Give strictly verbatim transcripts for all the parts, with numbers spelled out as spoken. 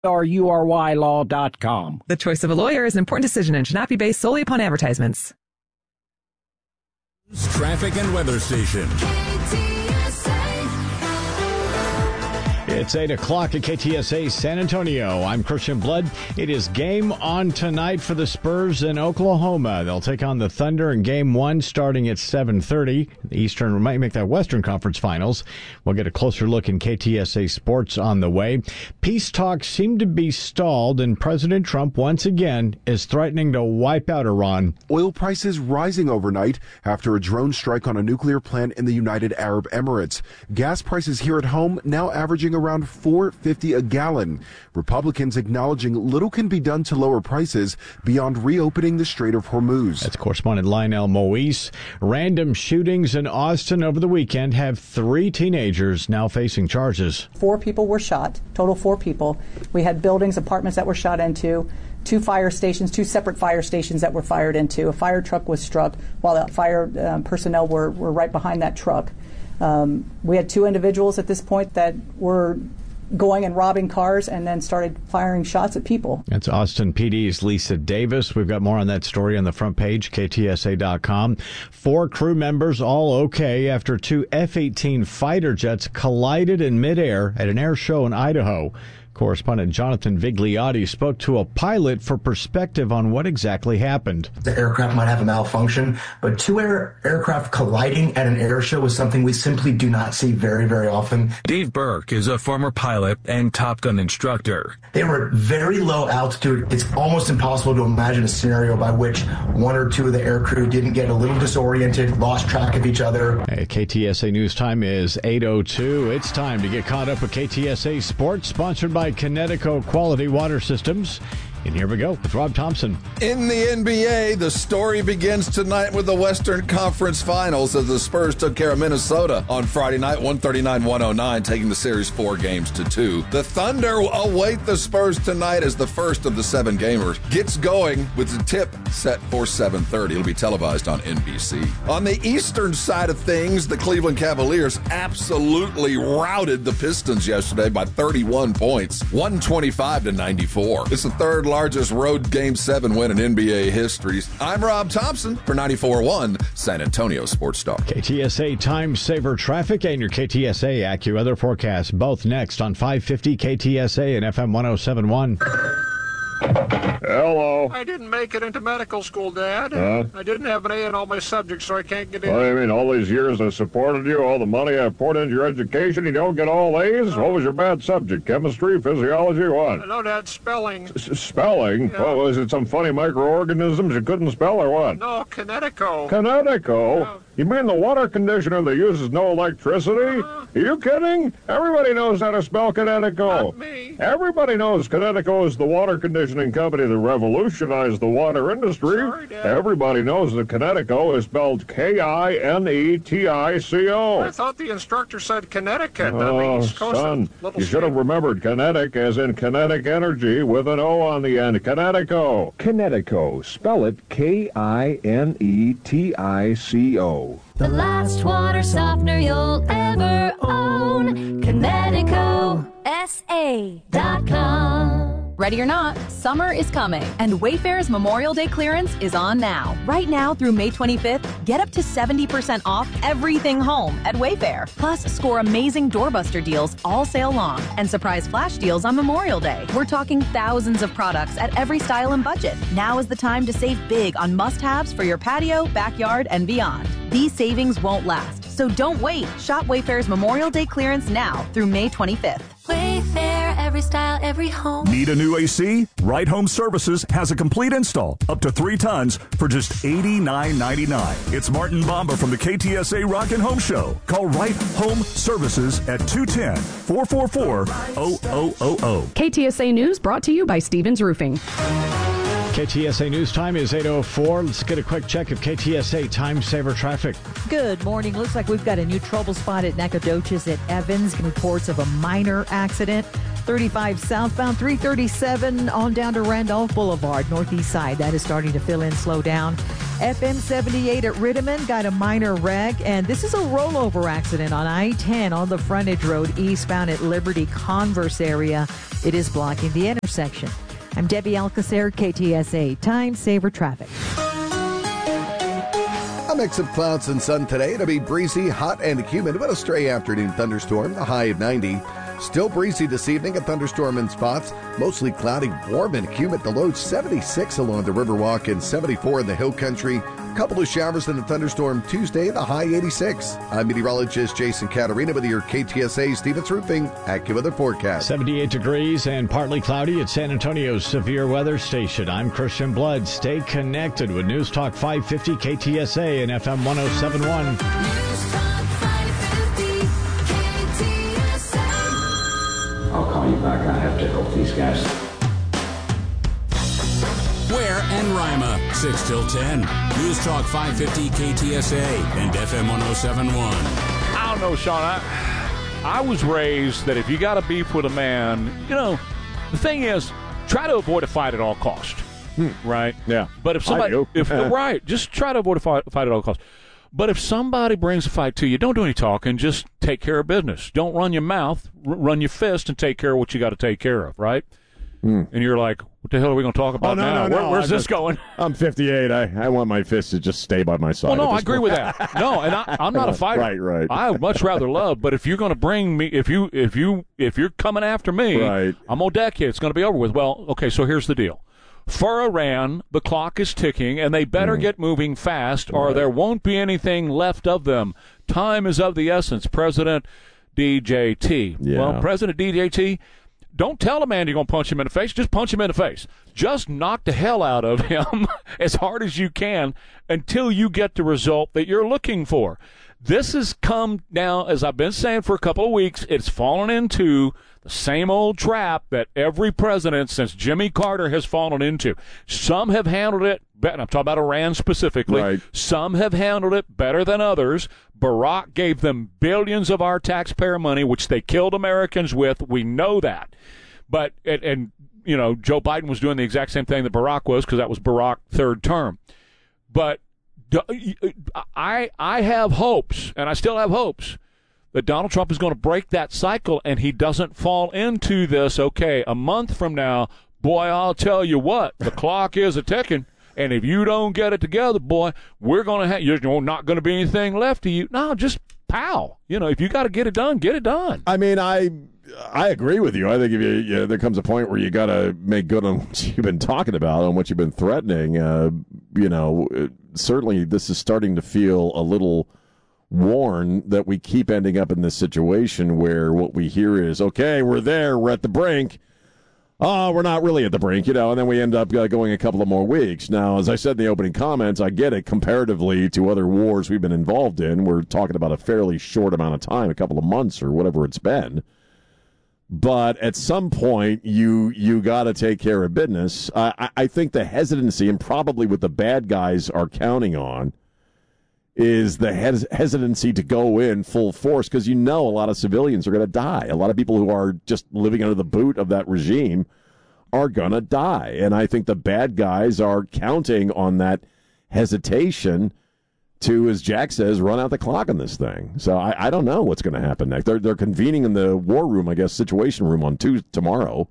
R U R Y law dot com. The choice of a lawyer is an important decision and should not be based solely upon advertisements. Traffic and weather station. It's eight o'clock at K T S A San Antonio. I'm Christian Blood. It is game on tonight for the Spurs in Oklahoma. They'll take on the Thunder in game one starting at seven thirty. The Eastern might make that Western Conference Finals. We'll get a closer look in K T S A Sports on the way. Peace talks seem to be stalled, and President Trump once again is threatening to wipe out Iran. Oil prices rising overnight after a drone strike on a nuclear plant in the United Arab Emirates. Gas prices here at home now averaging around four dollars and fifty cents a gallon. Republicans acknowledging little can be done to lower prices beyond reopening the Strait of Hormuz. That's correspondent Lionel Moise. Random shootings in Austin over the weekend have three teenagers now facing charges. Four people were shot, total four people. We had buildings, apartments that were shot into, two fire stations, two separate fire stations that were fired into. A fire truck was struck while the fire um, personnel were, were right behind that truck. Um, we had two individuals at this point that were going and robbing cars and then started firing shots at people. That's Austin P D's Lisa Davis. We've got more on that story on the front page, K T S A dot com. Four crew members all okay after two F eighteen fighter jets collided in midair at an air show in Idaho. Correspondent Jonathan Vigliotti spoke to a pilot for perspective on what exactly happened. The aircraft might have a malfunction, but two air aircraft colliding at an air show is something we simply do not see very, very often. Dave Burke is a former pilot and Top Gun instructor. They were at very low altitude. It's almost impossible to imagine a scenario by which one or two of the aircrew didn't get a little disoriented, lost track of each other. Hey, K T S A News time is eight oh two. It's time to get caught up with K T S A Sports, sponsored by Connecticut Quality Water Systems. And here we go with Rob Thompson. In the N B A, the story begins tonight with the Western Conference Finals as the Spurs took care of Minnesota on Friday night, one thirty-nine to one oh nine, taking the series four games to two. The Thunder await the Spurs tonight as the first of the seven gamers gets going with the tip set for seven thirty. It'll be televised on N B C. On the eastern side of things, the Cleveland Cavaliers absolutely routed the Pistons yesterday by thirty-one points, one twenty-five to ninety-four. It's the third largest road Game seven win in N B A history. I'm Rob Thompson for ninety-four point one San Antonio Sports Star. K T S A Time Saver Traffic and your K T S A AccuWeather forecast, both next on five fifty K T S A and F M one oh seven point one. Hello. I didn't make it into medical school, Dad. Huh? I didn't have an A in all my subjects, so I can't get in. What do you mean, all these years I supported you, all the money I poured into your education, you don't get all A's? What was your bad subject? Chemistry, physiology, what? No, Dad, spelling. S- spelling? Yeah. What, was it some funny microorganisms you couldn't spell or what? No, Connecticut. Connecticut? Yeah. You mean the water conditioner that uses no electricity? Uh, Are you kidding? Everybody knows how to spell Connecticut. Not me. Everybody knows Connecticut is the water conditioning company that revolutionized the water industry. Sorry, Dad. Everybody knows that Connecticut is spelled K I N E T I C O. I thought the instructor said Connecticut. on Oh, the East Coast son, of Little you should have State. remembered kinetic as in kinetic energy with an O on the end. Connecticut. Connecticut. Spell it K I N E T I C O. The last water softener you'll ever own. Connecticut S A dot com. Ready or not, summer is coming, and Wayfair's Memorial Day clearance is on now. Right now through May twenty-fifth, get up to seventy percent off everything home at Wayfair. Plus, score amazing doorbuster deals all sale long and surprise flash deals on Memorial Day. We're talking thousands of products at every style and budget. Now is the time to save big on must-haves for your patio, backyard, and beyond. These savings won't last, so don't wait. Shop Wayfair's Memorial Day clearance now through May twenty-fifth. Wayfair, every style, every home. Need a new A C? Right Home Services has a complete install, up to three tons, for just eighty-nine ninety-nine. It's Martin Bomba from the K T S A Rockin' Home Show. Call Right Home Services at two one zero, four four four, zero zero zero zero. K T S A News brought to you by Stevens Roofing. K T S A News time is eight oh four. Let's get a quick check of K T S A Time Saver Traffic. Good morning. Looks like we've got a new trouble spot at Nacogdoches at Evans. Reports of a minor accident. thirty-five southbound, three thirty-seven on down to Randolph Boulevard, northeast side. That is starting to fill in, slow down. F M seventy-eight at Rittiman got a minor wreck, and this is a rollover accident on I ten on the frontage road eastbound at Liberty Converse area. It is blocking the intersection. I'm Debbie Alcacer, K T S A Time Saver Traffic. A mix of clouds and sun today. It'll be breezy, hot, and humid with a stray afternoon thunderstorm, the high of ninety. Still breezy this evening, a thunderstorm in spots. Mostly cloudy, warm, and humid. The low seventy-six along the Riverwalk and seventy-four in the Hill Country. A couple of showers and a thunderstorm Tuesday, the high eighty-six. I'm meteorologist Jason Caterina with your K T S A Stevens Roofing AccuWeather forecast. seventy-eight degrees and partly cloudy at San Antonio's Severe Weather Station. I'm Christian Blood. Stay connected with News Talk five fifty K T S A and F M one oh seven point one. I'll call you back. I have to help these guys. Ware and Rima, six till ten. News Talk five fifty K T S A and F M one oh seven point one. I don't know, Sean. I, I was raised that if you got a beef with a man, you know, the thing is, try to avoid a fight at all cost. Hmm. Right? Yeah. But if somebody, I do. if right, just try to avoid a fight, fight at all costs. But if somebody brings a fight to you, don't do any talking. Just take care of business. Don't run your mouth, r- run your fist, and take care of what you got to take care of, right? Hmm. And you're like, what the hell are we going to talk about oh, no, now? No, Where, no, where's I'm this just, going? I'm fifty-eight. I, I want my fist to just stay by my side. Well, no, I agree point. with that. No, and I, I'm not a fighter. Right, right. I would much rather love, but if you're going to bring me, if you, if you, if you're coming after me, right. I'm gonna deck you. It's going to be over with. Well, okay, so here's the deal. For Iran, the clock is ticking, and they better mm. get moving fast, or right. there won't be anything left of them. Time is of the essence. President D J T. Yeah. Well, President D J T, don't tell a man you're going to punch him in the face. Just punch him in the face. Just knock the hell out of him as hard as you can until you get the result that you're looking for. This has come now, as I've been saying for a couple of weeks, it's fallen into the same old trap that every president since Jimmy Carter has fallen into. Some have handled it better. I'm talking about Iran specifically. Right. Some have handled it better than others. Barack gave them billions of our taxpayer money, which they killed Americans with. We know that. But, and, and you know, Joe Biden was doing the exact same thing that Barack was, because that was Barack's third term. But I, I have hopes, and I still have hopes, that Donald Trump is going to break that cycle and he doesn't fall into this, okay, a month from now, boy, I'll tell you what, the clock is a-ticking, and if you don't get it together, boy, we're going to have, you're not going to be anything left of you. No, just pow. You know, if you got to get it done, get it done. I mean, I I agree with you. I think if you, you know, there comes a point where you got to make good on what you've been talking about, on what you've been threatening. Uh, you know, certainly this is starting to feel a little worn that we keep ending up in this situation where what we hear is, okay, we're there, we're at the brink. Oh, we're not really at the brink, you know, and then we end up uh, going a couple of more weeks. Now, as I said in the opening comments, I get it comparatively to other wars we've been involved in. We're talking about a fairly short amount of time, a couple of months or whatever it's been. But at some point, you you got to take care of business. I, I think the hesitancy, and probably what the bad guys are counting on, is the hes- hesitancy to go in full force, because you know a lot of civilians are going to die. A lot of people who are just living under the boot of that regime are going to die. And I think the bad guys are counting on that hesitation to, as Jack says, run out the clock on this thing. So I, I don't know what's going to happen next. They're, they're convening in the war room, I guess, situation room on Tuesday, tomorrow.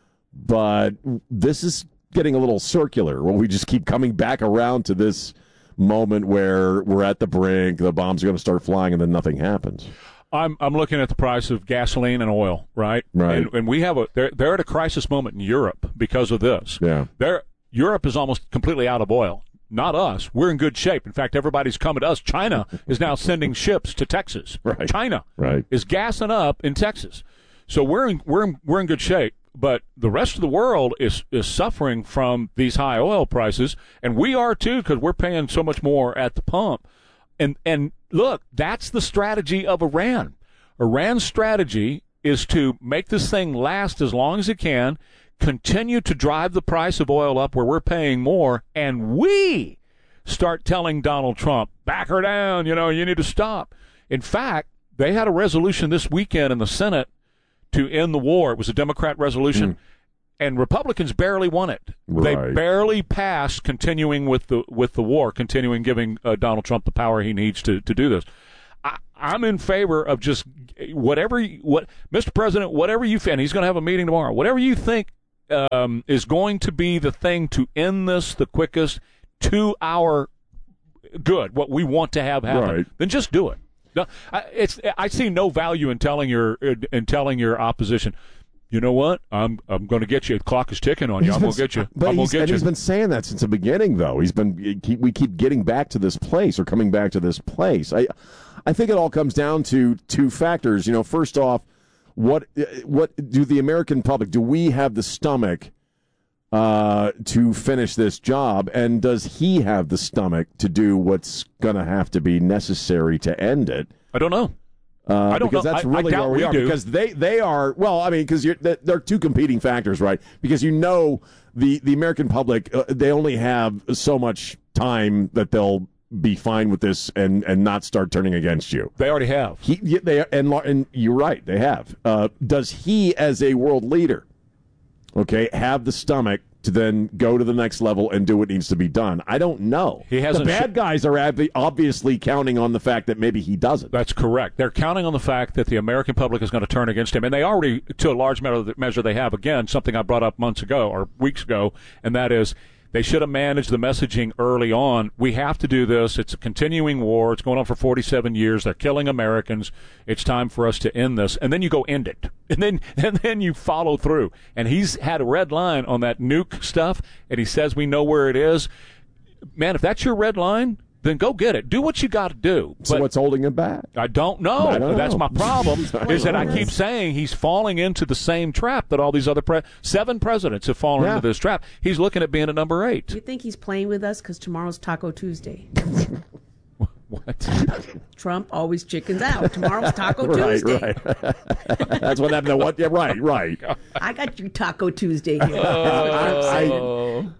But this is getting a little circular, where we just keep coming back around to this moment where we're at the brink, the bombs are going to start flying, and then nothing happens. I'm I'm looking at the price of gasoline and oil, right? Right. And, and we have a they're they're at a crisis moment in Europe because of this. Yeah. They're Europe is almost completely out of oil. Not us. We're in good shape. In fact, everybody's coming to us. China is now sending ships to Texas. Right. China right. is gassing up in Texas. So we're in, we're in, we're in good shape. But the rest of the world is, is suffering from these high oil prices, and we are too, because we're paying so much more at the pump. And and look, that's the strategy of Iran. Iran's strategy is to make this thing last as long as it can, continue to drive the price of oil up where we're paying more, and we start telling Donald Trump, back her down, you know, you need to stop. In fact, they had a resolution this weekend in the Senate to end the war. It was a Democrat resolution. Mm. and Republicans barely won it. They Right. barely passed continuing with the with the war, continuing giving uh, Donald Trump the power he needs to, to do this. I, I'm in favor of just whatever you, what Mister President, whatever you and he's going to have a meeting tomorrow. Whatever you think um, is going to be the thing to end this the quickest to our good, what we want to have happen, Right. then just do it. No, I, it's I see no value in telling your in telling your opposition, you know what? I'm I'm going to get you. The clock is ticking on you. He's I'm been- going to get you. But I'm going he's, to get and you. he's been saying that since the beginning, though. He's been he keep, we keep getting back to this place or coming back to this place. I I think it all comes down to two factors. You know, first off, what what do the American public, do we have the stomach uh, to finish this job, and does he have the stomach to do what's going to have to be necessary to end it? I don't know. Uh, I don't because know. that's I- I really doubt where we, we are. do. Because they, they are well. I mean, because there are two competing factors, right? Because you know the the American public, uh, they only have so much time that they'll be fine with this and, and not start turning against you. They already have. He yeah, they and and you're right, they have. Uh, does he, as a world leader, okay, have the stomach to then go to the next level and do what needs to be done? I don't know. He hasn't The bad sh- guys are ob- obviously counting on the fact that maybe he doesn't. That's correct. They're counting on the fact that the American public is going to turn against him, and they already, to a large measure, measure they have. Again, something I brought up months ago or weeks ago, and that is they should have managed the messaging early on. We have to do this. It's a continuing war. It's going on for forty-seven years. They're killing Americans. It's time for us to end this. And then you go end it. And then and then you follow through. And he's had a red line on that nuke stuff, and he says we know where it is. Man, if that's your red line, then go get it. Do what you got to do. So But what's holding him back? I don't know. I don't That's know. my problem. I is that I don't know. keep saying he's falling into the same trap that all these other pre- seven presidents have fallen Yeah. into this trap. He's looking at being a number eight. You think he's playing with us because tomorrow's Taco Tuesday? What? Trump always chickens out. Tomorrow's Taco Right, Tuesday. right. That's what happened. To what? Yeah, right, right. I got you Taco Tuesday here. Oh.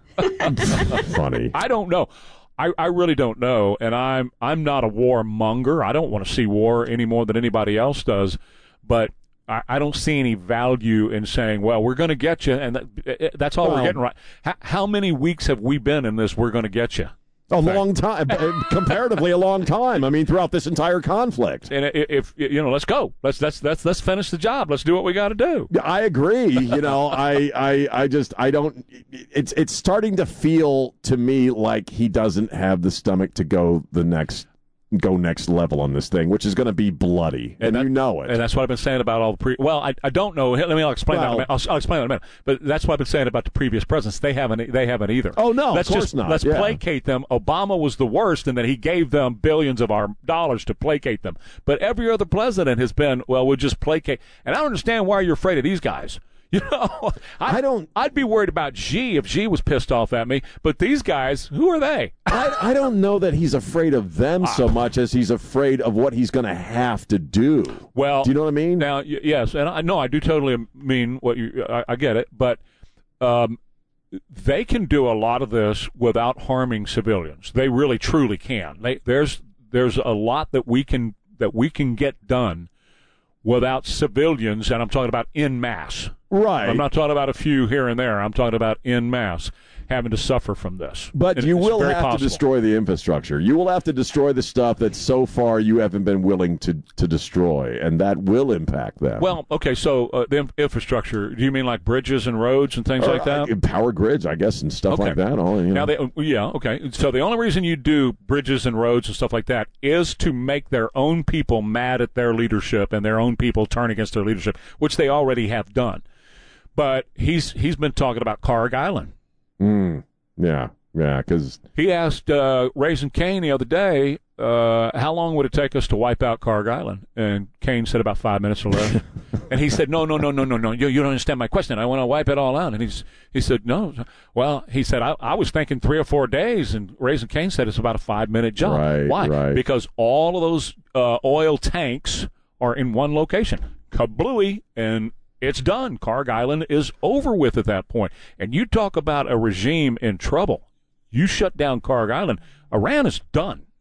Funny. I don't know. I, I really don't know, and I'm I'm not a warmonger. I don't want to see war any more than anybody else does, but I, I don't see any value in saying, well, we're going to get you, and that, that's all Well- we're getting right. How, how many weeks have we been in this we're going to get you? A long time, uh, comparatively a long time. I mean, throughout this entire conflict. And i- if, you know, let's go. Let's let's let's let's finish the job. Let's do what we got to do. Yeah, I agree. You know, I, I, I just, I don't. It's, it's starting to feel to me like he doesn't have the stomach to go the next, go next level on this thing, which is going to be bloody, and, that- you know it. And that's what I've been saying about all the pre. Well, I, I don't know. Let me. I'll explain that. In a Well- minute. I'll, I'll explain that in a minute. But that's what I've been saying about the previous presidents. They haven't. They haven't either. Oh, no, of Let's course just, not. Let's Yeah. placate them. Obama was the worst, in that he gave them billions of our dollars to placate them. But every other president has been, well, we'll just placate. And I don't understand why you're afraid of these guys. You know, I, I don't. I'd be worried about Xi if Xi was pissed off at me. But these guys, who are they? I, I don't know that he's afraid of them so Ah. much as he's afraid of what he's going to have to do. Well, do you know what I mean? Now, y- yes, and I know I do totally mean what you. I, I get it, but um, they can do a lot of this without harming civilians. They really, truly can. They, there's there's a lot that we can that we can get done without civilians, and I'm talking about en masse. Right. I'm not talking about a few here and there. I'm talking about en masse having to suffer from this. But And you it's will very have possible. to destroy the infrastructure. You will have to destroy the stuff that so far you haven't been willing to, to destroy, and that will impact them. Well, okay, so uh, the in- infrastructure, do you mean like bridges and roads and things Or, like that? uh, power grids, I guess, and stuff Okay. like that. All, you know. Now, they, yeah, okay. So the only reason you do bridges and roads and stuff like that is to make their own people mad at their leadership and their own people turn against their leadership, which they already have done. But he's he's been talking about Carg Island. Mm, yeah, yeah, because He asked uh, Raising Cane the other day, uh, how long would it take us to wipe out Carg Island? And Cane said about five minutes or less. And he said, no, no, no, no, no, no. You, you don't understand my question. I want to wipe it all out. And he's he said, no. Well, he said, I, I was thinking three or four days. And Raising Cane said it's about a five-minute job. Right, Why? right. Because all of those uh, oil tanks are in one location. Kablooey, and it's done. Carg Island is over with at that point. And you talk about a regime in trouble. You shut down Carg Island, Iran is done.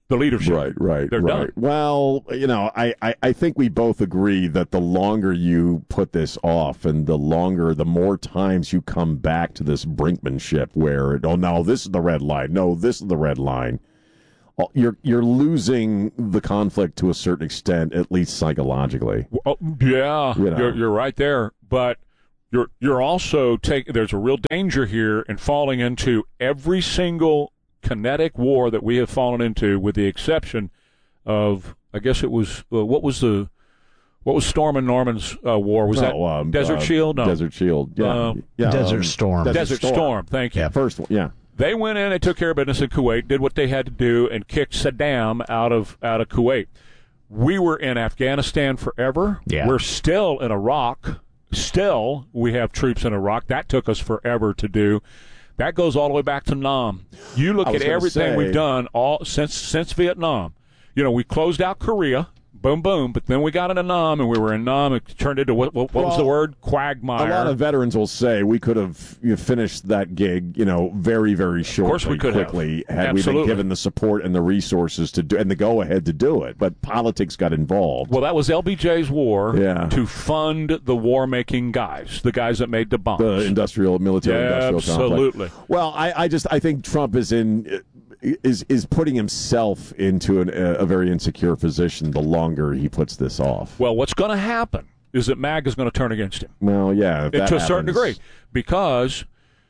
the leadership. Right, right, They're right. done. Well, you know, I, I, I think we both agree that the longer you put this off and the longer, the more times you come back to this brinkmanship where, oh, no, this is the red line. No, this is the red line. You're you're losing the conflict to a certain extent, at least psychologically. Oh, yeah, You know. you're, you're right there. But you're you're also taking. There's a real danger here in falling into every single kinetic war that we have fallen into, with the exception of, I guess it was uh, what was the what was Storm and Norman's uh, war? Was that Oh, um, Desert uh, Shield? No, Desert Shield. Yeah, Uh, yeah. Desert um, Storm. Desert, Desert Storm. Thank you. Yeah, first one. Yeah. They went in, they took care of business in Kuwait, did what they had to do, and kicked Saddam out of out of Kuwait. We were in Afghanistan forever. Yeah. We're still in Iraq. Still, we have troops in Iraq. That took us forever to do. That goes all the way back to Nam. You look I was at gonna everything say- we've done all since since Vietnam. You know, we closed out Korea. Boom, boom. But then we got into Nam, and we were in Nam. It turned into, what, what, what was Well, the word? Quagmire. A lot of veterans will say we could have you know, finished that gig, you know, very, very shortly, course we could have. quickly, had we Absolutely. been given the support and the resources to do and the go-ahead to do it. But politics got involved. Well, that was L B J's war Yeah. to fund the war-making guys, the guys that made the bombs. The industrial, military, Yeah, industrial absolutely. complex. Well, I, I just I think Trump is in is is putting himself into an, a, a very insecure position. The longer he puts this off. Well, what's going to happen is that MAGA is going to turn against him. Well, yeah, if to a that certain happens- degree, because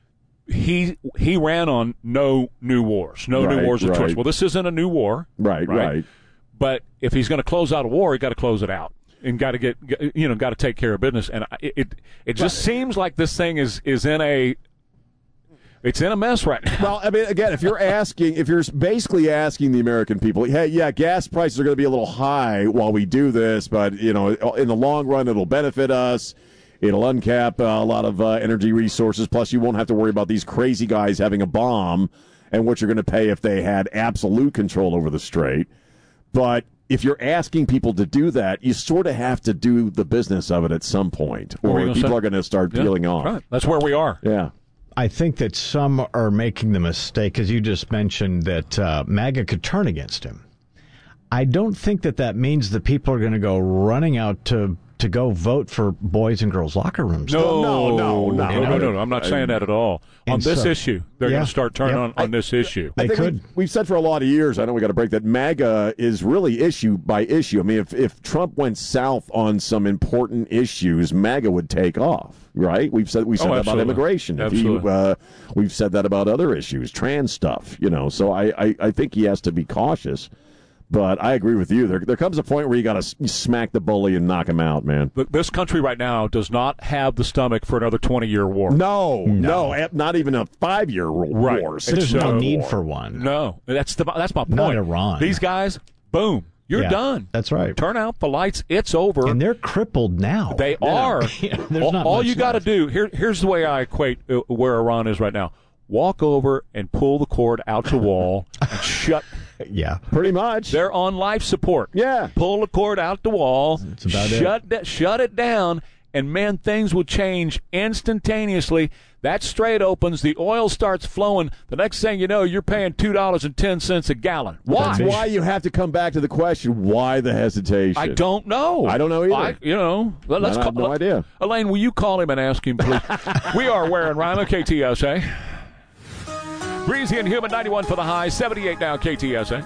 he he ran on no new wars, no Right, new wars of choice. right. Well, this isn't a new war, Right, right. But if he's going to close out a war, he got to close it out, and got to get you know got to take care of business. And I- it it just seems like this thing is is in a it's in a mess right now. Well, I mean, again, if you're asking, if you're basically asking the American people, hey, yeah, gas prices are going to be a little high while we do this, but, you know, in the long run, it'll benefit us. It'll uncap uh, a lot of uh, energy resources. Plus, you won't have to worry about these crazy guys having a bomb and what you're going to pay if they had absolute control over the strait. But if you're asking people to do that, you sort of have to do the business of it at some point, What were you or gonna people say? are going to start Yeah, peeling off. right. That's where we are. Yeah. I think that some are making the mistake, as you just mentioned, that uh, MAGA could turn against him. I don't think that that means that people are going to go running out to to go vote for boys and girls locker rooms. No, no, no, no, no, no, no, no. I'm not saying that at all. On And this so- issue, they're Yeah. going to start turning Yep. on, on this issue. I think We've, we've said for a lot of years, I know we got to break that, MAGA is really issue by issue. I mean, if, if Trump went south on some important issues, MAGA would take off, right? We've said we said Oh, that about absolutely. immigration. If he, Absolutely. uh, we've said that about other issues, trans stuff, you know. So I, I, I think he has to be cautious. But I agree with you. There, there comes a point where you got to smack the bully and knock him out, man. Look, this country right now does not have the stomach for another twenty-year war. No, no, eh, not even a five-year Right. war. There's six no war. need for one. No, that's the that's my point. Not Iran. These guys, boom, you're Yeah, done. That's right. Turn out the lights. It's over. And they're crippled now. They They're not- are. There's all not all much you got to left. do here. Here's the way I equate uh, where Iran is right now. Walk over and pull the cord out the wall and shut. Yeah, pretty much. They're on life support. Yeah, pull the cord out the wall. That's about it. shut that. Shut it down, and man, things will change instantaneously. That strait opens. The oil starts flowing. The next thing you know, you're paying two dollars and ten cents a gallon. Why? That's why you have to come back to the question: why the hesitation? I don't know. I don't know either. I, you know, let, us I call. have no idea. Elaine, will you call him and ask him, please? We are wearing Rima, K T S A. Breezy and humid, ninety-one for the high, seventy-eight now, K T S A.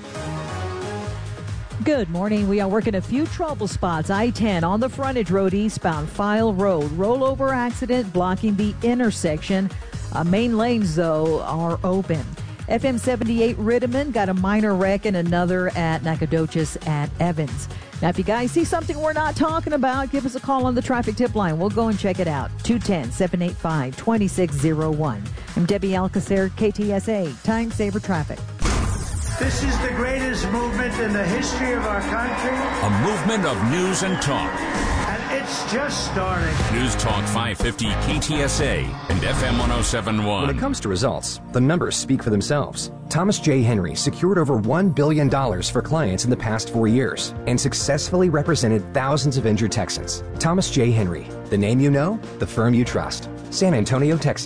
Good morning. We are working a few trouble spots. I ten on the frontage road eastbound, File Road. Rollover accident blocking the intersection. Uh, main lanes, though, are open. F M seventy-eight Rittiman got a minor wreck and another at Nacogdoches at Evans. Now, if you guys see something we're not talking about, give us a call on the traffic tip line. We'll go and check it out. two one zero, seven eight five, two six zero one. I'm Debbie Alcacer, K T S A, Time Saver Traffic. This is the greatest movement in the history of our country, A movement of news and talk. and it's just starting. News Talk five fifty K T S A and F M one oh seven point one. When it comes to results, the numbers speak for themselves. Thomas J. Henry secured over one billion dollars for clients in the past four years and successfully represented thousands of injured Texans. Thomas J. Henry, the name you know, the firm you trust. San Antonio, Texas.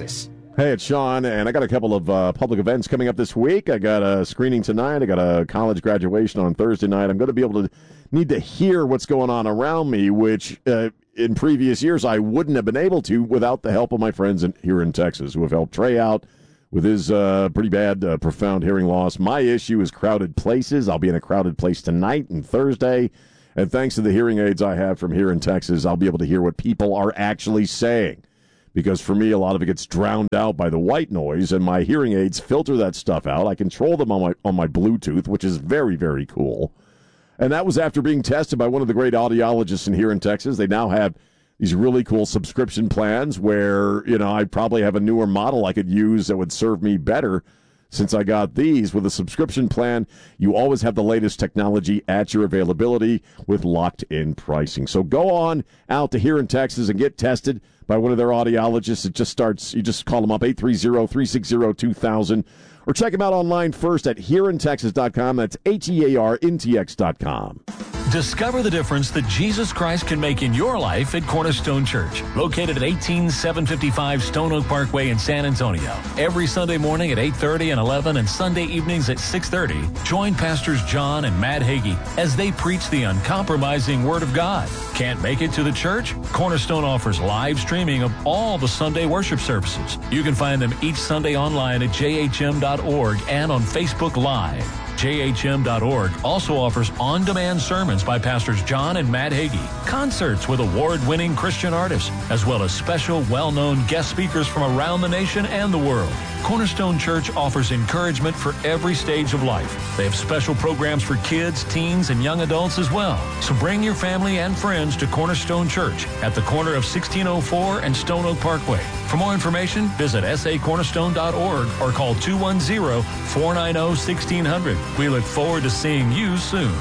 Hey, it's Sean, and I got a couple of uh, public events coming up this week. I got a screening tonight. I got a college graduation on Thursday night. I'm going to be able to need to hear what's going on around me, which uh, in previous years I wouldn't have been able to without the help of my friends in, here in Texas who have helped Trey out with his uh, pretty bad, uh, profound hearing loss. My issue is crowded places. I'll be in a crowded place tonight and Thursday. And thanks to the hearing aids I have from here in Texas, I'll be able to hear what people are actually saying. Because for me, a lot of it gets drowned out by the white noise, and my hearing aids filter that stuff out. I control them on my on my Bluetooth, which is very, very cool. And that was after being tested by one of the great audiologists in here in Texas. They now have these really cool subscription plans where, you know, I probably have a newer model I could use that would serve me better since I got these. With a subscription plan, you always have the latest technology at your availability with locked-in pricing. So go on out to here in Texas and get tested by one of their audiologists. It just starts, you just call them up, eight three zero, three six zero, two thousand, or check them out online first at here in texas dot com. That's H E A R N T X dot com. Discover the difference that Jesus Christ can make in your life at Cornerstone Church, located at eighteen seven fifty-five Stone Oak Parkway in San Antonio. Every Sunday morning at eight thirty and eleven and Sunday evenings at six thirty, join Pastors John and Matt Hagee as they preach the uncompromising Word of God. Can't make it to the church? Cornerstone offers live streaming of all the Sunday worship services. You can find them each Sunday online at j h m dot org and on Facebook Live. j h m dot org also offers on-demand sermons by Pastors John and Matt Hagee, concerts with award-winning Christian artists, as well as special, well-known guest speakers from around the nation and the world. Cornerstone Church offers encouragement for every stage of life. They have special programs for kids, teens, and young adults as well. So bring your family and friends to Cornerstone Church at the corner of sixteen oh four and Stone Oak Parkway. For more information, visit s a cornerstone dot org or call two one zero, four nine zero, one six zero zero. We look forward to seeing you soon.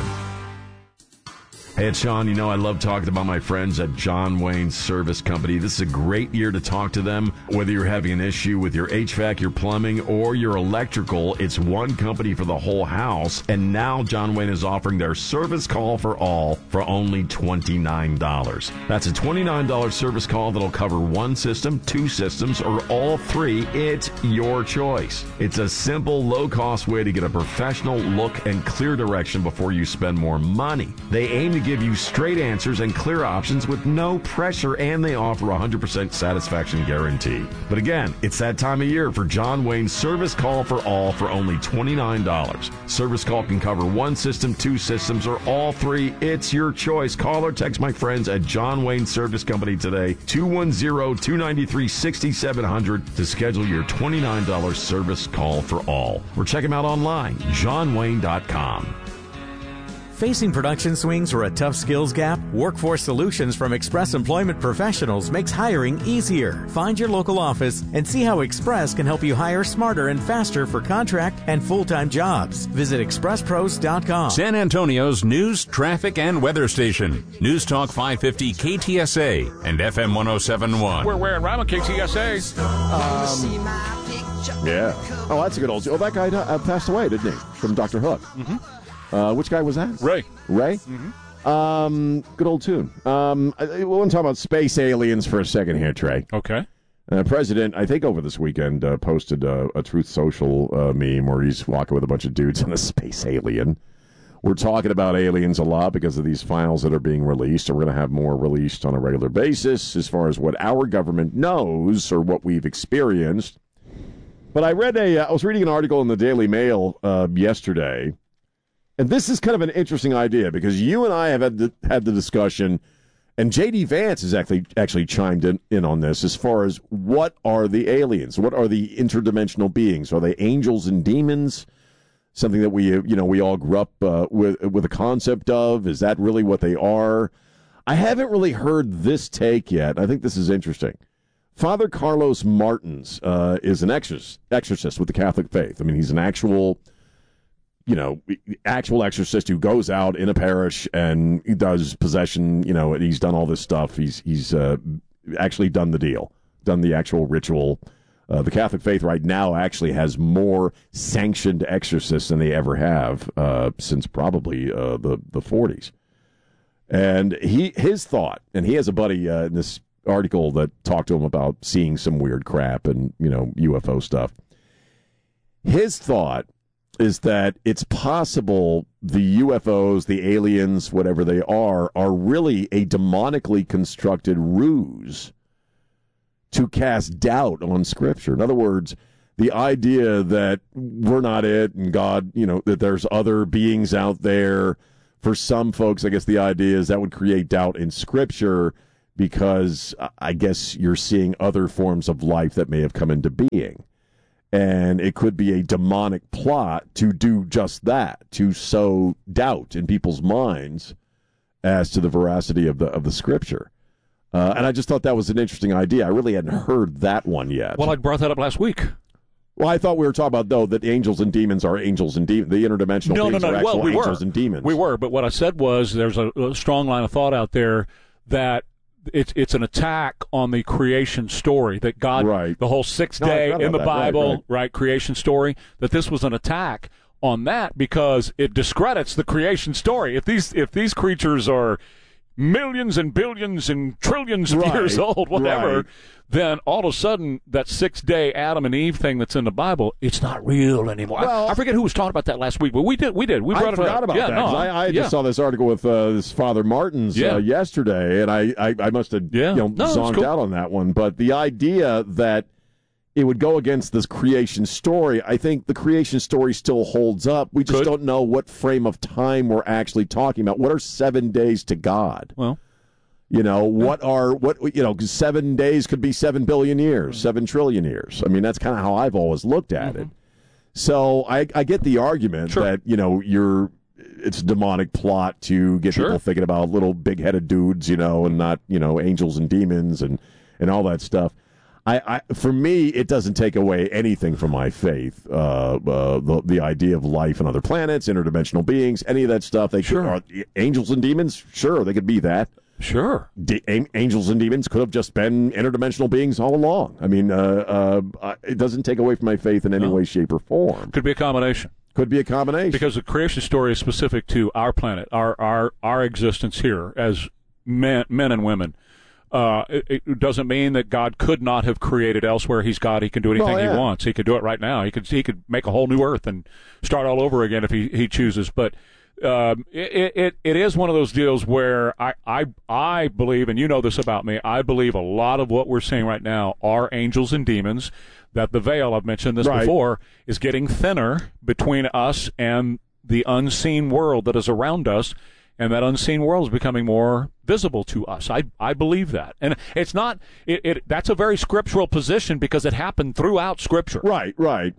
Hey, it's Sean. You know, I love talking about my friends at John Wayne Service Company. This is a great year to talk to them. Whether you're having an issue with your H V A C, your plumbing, or your electrical, it's one company for the whole house. And now John Wayne is offering their service call for all for only twenty-nine dollars. That's a twenty-nine dollars service call that'll cover one system, two systems, or all three. It's your choice. It's a simple, low-cost way to get a professional look and clear direction before you spend more money. They aim to give you straight answers and clear options with no pressure, and they offer a one hundred percent satisfaction guarantee. But again, it's that time of year for John Wayne's Service Call for All for only twenty-nine dollars. Service call can cover one system, two systems, or all three. It's your choice. Call or text my friends at John Wayne Service Company today, two one zero, two nine three, six seven zero zero, to schedule your twenty-nine dollars Service Call for All. Or check them out online, john wayne dot com. Facing production swings or a tough skills gap? Workforce Solutions from Express Employment Professionals makes hiring easier. Find your local office and see how Express can help you hire smarter and faster for contract and full-time jobs. Visit express pros dot com. San Antonio's news, traffic, and weather station. News Talk five fifty K T S A and F M one oh seven point one. We're wearing Rima K T S A. Um, yeah. Oh, that's a good old... Oh, that guy uh, passed away, didn't he? From Doctor Hook. Mm-hmm. Uh, which guy was that? Ray. Ray? Mm-hmm. Um, good old tune. Um, I, I want to talk about space aliens for a second here, Trey. Okay. Uh, President, I think over this weekend, uh, posted uh, a Truth Social uh, meme where he's walking with a bunch of dudes on a space alien. We're talking about aliens a lot because of these files that are being released, and we're going to have more released on a regular basis as far as what our government knows or what we've experienced. But I read a, I was reading an article in the Daily Mail uh, yesterday. And this is kind of an interesting idea because you and I have had the, had the discussion, and J D Vance has actually actually chimed in, in on this as far as what are the aliens? What are the interdimensional beings? Are they angels and demons? Something that we you know we all grew up uh, with with a concept of. Is that really what they are? I haven't really heard this take yet. I think this is interesting. Father Carlos Martins uh, is an exorcist, exorcist with the Catholic faith. I mean, he's an actual. you know, actual exorcist who goes out in a parish and he does possession, you know, and he's done all this stuff. He's he's uh, actually done the deal, done the actual ritual. Uh, the Catholic faith right now actually has more sanctioned exorcists than they ever have uh, since probably uh, the, the forties. And he his thought, and he has a buddy uh, in this article that talked to him about seeing some weird crap and, you know, U F O stuff. His thought is that it's possible the U F Os, the aliens, whatever they are, are really a demonically constructed ruse to cast doubt on Scripture. In other words, the idea that we're not it and God, you know, that there's other beings out there. For some folks, I guess the idea is that would create doubt in Scripture because I guess you're seeing other forms of life that may have come into being. And it could be a demonic plot to do just that, to sow doubt in people's minds as to the veracity of the of the Scripture. Uh, and I just thought that was an interesting idea. I really hadn't heard that one yet. Well, I brought that up last week. Well, I thought we were talking about, though, that angels and demons are angels and demons. The interdimensional no, beings no, no. are actual well, we angels were. and demons. We were, but what I said was there's a, a strong line of thought out there that it's it's an attack on the creation story, that God, right. the whole sixth No, day in the that. Bible, right, right. right, creation story, that this was an attack on that because it discredits the creation story. If these if these creatures are millions and billions and trillions of Right, years old, whatever, right. then all of a sudden that six-day Adam and Eve thing that's in the Bible, it's not real anymore. Well, I, I forget who was talking about that last week, but we did. We did. We brought I it forgot up. about yeah, that. No, 'cause I, I yeah. just saw this article with uh, this Father Martins Yeah. uh, yesterday, and I, I, I must have Yeah. you know, No, it's zonked cool. out on that one. But the idea that it would go against this creation story, I think the creation story still holds up. We just Could. don't know what frame of time we're actually talking about. What are seven days to God? Well, You know, what are, what you know, 'cause seven days could be seven billion years, seven trillion years. I mean, that's kind of how I've always looked at Mm-hmm. it. So I, I get the argument Sure. that, you know, you're, it's a demonic plot to get Sure. people thinking about little big-headed dudes, you know, and not, you know, angels and demons and, and all that stuff. I, I, for me, it doesn't take away anything from my faith. Uh, uh, the, the idea of life on other planets, interdimensional beings, any of that stuff. They Sure. are angels and demons. Sure, they could be that. Sure. De- angels and demons could have just been interdimensional beings all along. I mean, uh, uh, it doesn't take away from my faith in any No. way, shape, or form. Could be a combination. Could be a combination. Because the creation story is specific to our planet, our our, our existence here as men, men and women. Uh, it, it doesn't mean that God could not have created elsewhere. He's God. He can do anything Well, yeah. he wants. He could do it right now. He could he could make a whole new earth and start all over again if he, he chooses. But um, it, it it is one of those deals where I, I I believe, and you know this about me, I believe a lot of what we're seeing right now are angels and demons. That the veil, I've mentioned this Right. before, is getting thinner between us and the unseen world that is around us. And that unseen world is becoming more visible to us. I I believe that, and it's not. It, it that's a very scriptural position because it happened throughout Scripture. Right, right.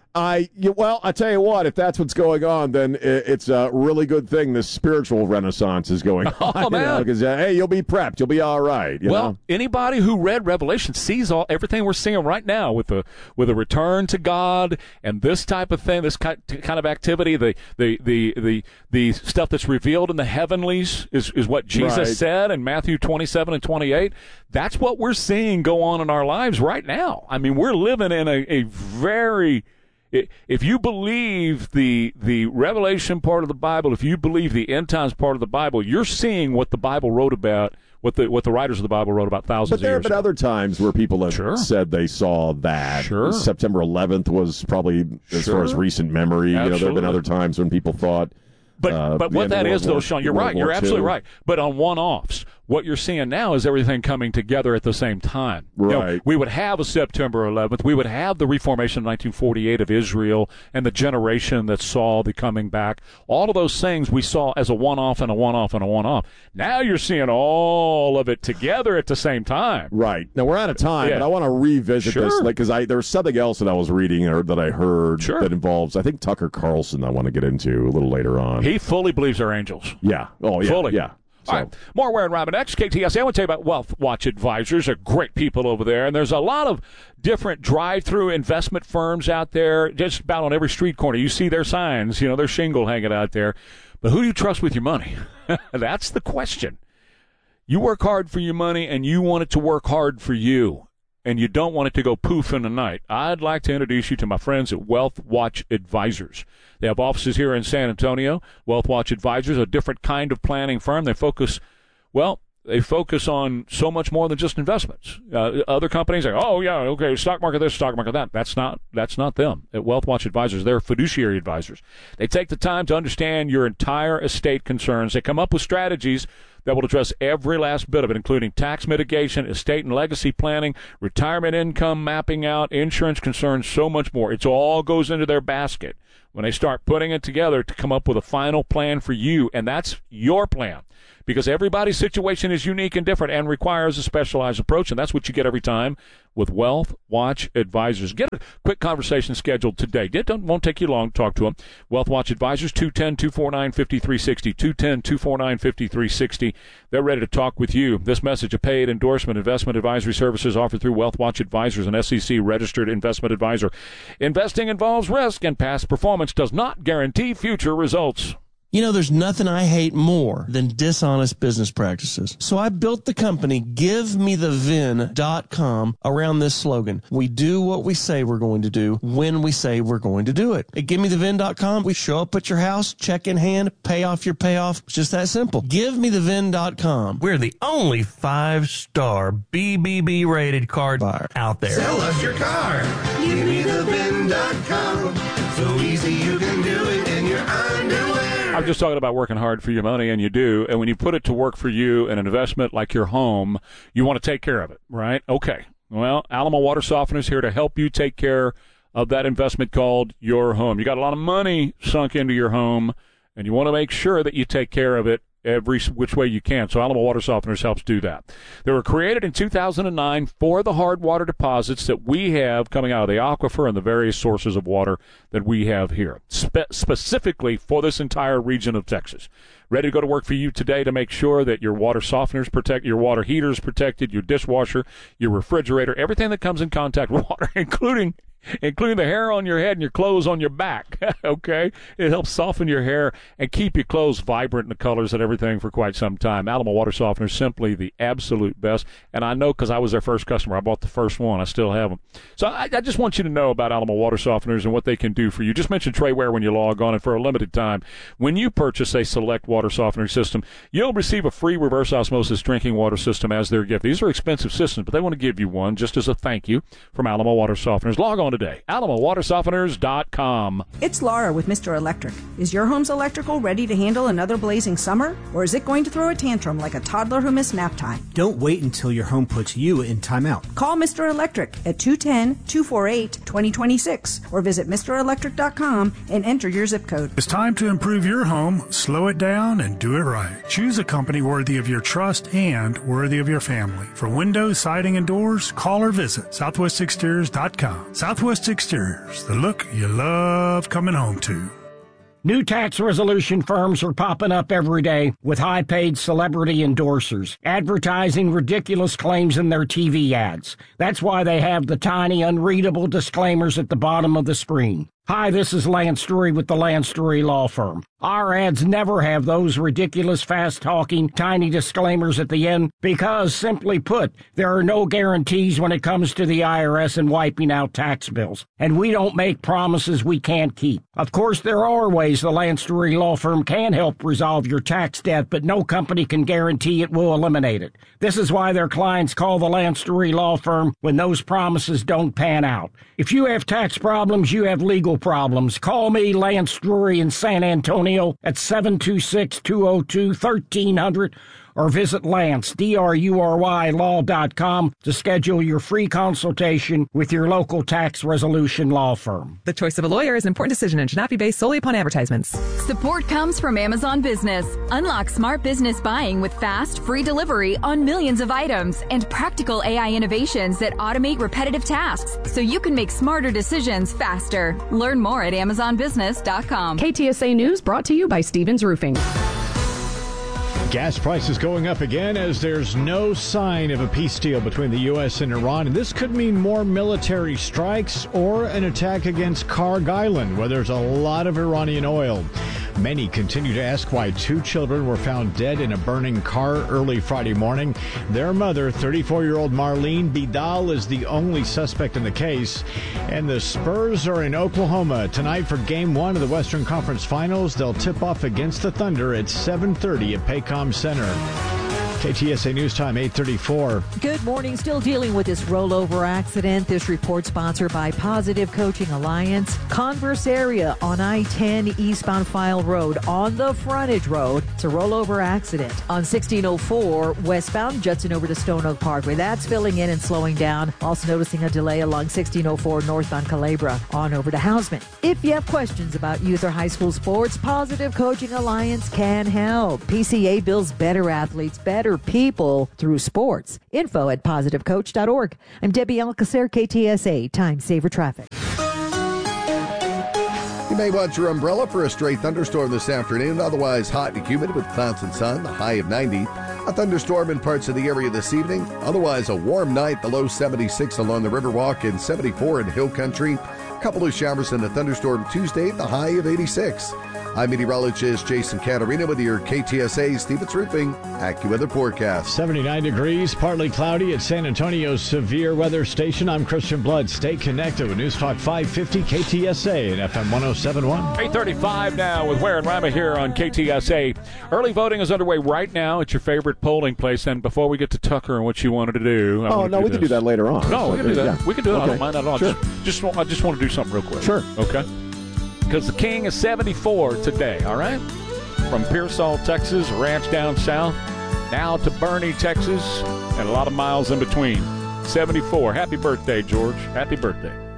I you, well, I tell you what, if that's what's going on, then it, it's a really good thing this spiritual renaissance is going on. Oh, man. Because uh, hey, you'll be prepped, you'll be all right. You Well, know? anybody who read Revelation sees all everything we're seeing right now with the with a return to God and this type of thing, this kind kind of activity, the the the the, the stuff that's revealed in the heavenlies is, is what Jesus Right. said in Matthew twenty-seven and twenty-eight. That's what we're seeing go on in our lives right now. I mean, we're living in a, a very if you believe the the Revelation part of the Bible, if you believe the end times part of the Bible, you're seeing what the Bible wrote about, what the what the writers of the Bible wrote about thousands But there of have years been other times where people have Sure. said they saw that. Sure. September eleventh was probably, as Sure. far as recent memory, you know, there have been Absolutely. other times when people thought. But uh, but the what end of that World is, though, War- Sean, you're World right. War You're absolutely Two. right. But on one-offs, what you're seeing now is everything coming together at the same time. You know, Right. we would have a September eleventh. We would have the reformation of nineteen forty-eight of Israel and the generation that saw the coming back. All of those things we saw as a one-off and a one-off and a one-off. Now you're seeing all of it together at the same time. Right. Now, we're out of time, Yeah. but I want to revisit Sure. this because I there was something else that I was reading or that I heard Sure. that involves, I think, Tucker Carlson I want to get into a little later on. He fully believes they're angels. Yeah. Oh, yeah. Fully. Yeah. So, All right. More Warren Robin X, K T S A. I want to tell you about Wealth Watch Advisors. They're great people over there. And there's a lot of different drive-through investment firms out there, just about on every street corner. You see their signs, you know, their shingle hanging out there. But who do you trust with your money? That's the question. You work hard for your money, and you want it to work hard for you. And you don't want it to go poof in the night. I'd like to introduce you to my friends at Wealth Watch Advisors. They have offices here in San Antonio. Wealth Watch Advisors, a different kind of planning firm. They focus, well, they focus on so much more than just investments. Uh, other companies are, oh yeah, okay, stock market this, stock market that. That's not that's not them. At WealthWatch Advisors, they're fiduciary advisors. They take the time to understand your entire estate concerns. They come up with strategies that will address every last bit of it, including tax mitigation, estate and legacy planning, retirement income mapping out, insurance concerns, so much more. It all goes into their basket when they start putting it together to come up with a final plan for you, and that's your plan. Because everybody's situation is unique and different and requires a specialized approach, and that's what you get every time with WealthWatch Advisors. Get a quick conversation scheduled today. It don't, won't take you long to talk to them. WealthWatch Advisors, two one zero, two four nine, five three six zero, two one zero, two four nine, five three six zero. They're ready to talk with you. This message, a paid endorsement, investment advisory services offered through WealthWatch Advisors, an S E C-registered investment advisor. Investing involves risk, and past performance does not guarantee future results. You know, there's nothing I hate more than dishonest business practices. So I built the company give me the V I N dot com around this slogan. We do what we say we're going to do when we say we're going to do it. At give me the V I N dot com, we show up at your house, check in hand, pay off your payoff. It's just that simple. give me the V I N dot com. We're the only five-star B B B rated card buyer out there. Sell us your car. give me the V I N dot com. So easy you can do it in your underwear. I'm just talking about working hard for your money, and you do. And when you put it to work for you in an investment like your home, you want to take care of it, right? Okay. Well, Alamo Water Softener is here to help you take care of that investment called your home. You got a lot of money sunk into your home, and you want to make sure that you take care of it every which way you can. So Alamo Water Softeners helps do that. They were created in two thousand nine for the hard water deposits that we have coming out of the aquifer and the various sources of water that we have here, Spe- specifically for this entire region of Texas. Ready to go to work for you today to make sure that your water softeners protect, your water heaters protected, your dishwasher, your refrigerator, everything that comes in contact with water, including including the hair on your head and your clothes on your back, okay? It helps soften your hair and keep your clothes vibrant in the colors and everything for quite some time. Alamo Water Softener is simply the absolute best, and I know because I was their first customer. I bought the first one. I still have them. So I, I just want you to know about Alamo Water Softeners and what they can do for you. Just mention Trayware when you log on, and for a limited time, when you purchase a select water softener system, you'll receive a free reverse osmosis drinking water system as their gift. These are expensive systems, but they want to give you one just as a thank you from Alamo Water Softeners. Log on today. Alamo Water Softeners dot com. It's Laura with Mister Electric. Is your home's electrical ready to handle another blazing summer? Or is it going to throw a tantrum like a toddler who missed nap time? Don't wait until your home puts you in timeout. Call Mister Electric at two one zero, two four eight, two zero two six or visit Mister Electric dot com and enter your zip code. It's time to improve your home, slow it down, and do it right. Choose a company worthy of your trust and worthy of your family. For windows, siding, and doors, call or visit Southwest Exteriors dot com. Southwest Exteriors, the look you love coming home to. New tax resolution firms are popping up every day with high-paid celebrity endorsers, advertising ridiculous claims in their T V ads. That's why they have the tiny, unreadable disclaimers at the bottom of the screen. Hi, this is Lance Drury with the Lance Drury Law Firm. Our ads never have those ridiculous, fast-talking, tiny disclaimers at the end because, simply put, there are no guarantees when it comes to the I R S and wiping out tax bills. And we don't make promises we can't keep. Of course, there are ways the Lance Drury Law Firm can help resolve your tax debt, but no company can guarantee it will eliminate it. This is why their clients call the Lance Drury Law Firm when those promises don't pan out. If you have tax problems, you have legal problems. Call me, Lance Drury, in San Antonio at seven two six, two oh two, one three zero zero or visit Lance, D R U R Y, law dot com to schedule your free consultation with your local tax resolution law firm. The choice of a lawyer is an important decision and should not be based solely upon advertisements. Support comes from Amazon Business. Unlock smart business buying with fast, free delivery on millions of items and practical A I innovations that automate repetitive tasks so you can make smarter decisions faster. Learn more at amazon business dot com. K T S A News brought to you by Stevens Roofing. Gas prices going up again as there's no sign of a peace deal between the U S and Iran. And this could mean more military strikes or an attack against Karg Island, where there's a lot of Iranian oil. Many continue to ask why two children were found dead in a burning car early Friday morning. Their mother, thirty-four-year-old Marlene Bidal, is the only suspect in the case. And the Spurs are in Oklahoma tonight for Game one of the Western Conference Finals. They'll tip off against the Thunder at seven thirty at Paycom Center. K T S A News Time, eight thirty-four. Good morning. Still dealing with this rollover accident. This report sponsored by Positive Coaching Alliance. Converse area on I ten eastbound File Road on the frontage road. It's a rollover accident. On sixteen oh four westbound Judson over to Stone Oak Parkway. That's filling in and slowing down. Also noticing a delay along sixteen oh four northbound Calabria on over to Houseman. If you have questions about youth or high school sports, Positive Coaching Alliance can help. P C A builds better athletes, better people through sports. Info at positive coach dot org. I'm Debbie Alcacer, K T S A, Time Saver Traffic. You may want your umbrella for a stray thunderstorm this afternoon. Otherwise hot and humid with clouds and sun, the high of ninety. A thunderstorm in parts of the area this evening. Otherwise a warm night, the low seventy-six along the Riverwalk and seventy-four in Hill Country. A couple of showers and a thunderstorm Tuesday, the high of eighty-six. I'm meteorologist Jason Caterina with your K T S A Stevens Roofing AccuWeather forecast. seventy-nine degrees, partly cloudy at San Antonio's severe weather station. I'm Christian Blood. Stay connected with News Talk five fifty K T S A and F M one oh seven point one. eight thirty-five now with Ware and Rima here on K T S A. Early voting is underway right now at your favorite polling place. And before we get to Tucker and what you wanted to do, I oh no, do we this. can do that later on. No, we can do that. Yeah. We can do it. Okay. I don't mind that at all. Sure. Just, just, I just want to do something real quick. Sure. Okay. Because the King is seventy-four today, all right? From Pearsall, Texas, ranch down south, now to Bernie, Texas, and a lot of miles in between. seventy-four. Happy birthday, George. Happy birthday.